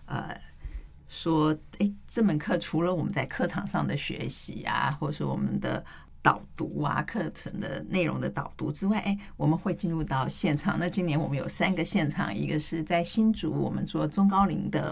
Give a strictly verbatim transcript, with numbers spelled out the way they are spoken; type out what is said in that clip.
呃说，哎，这门课除了我们在课堂上的学习啊，或是我们的导读啊，课程的内容的导读之外，哎，我们会进入到现场。那今年我们有三个现场，一个是在新竹，我们做中高龄的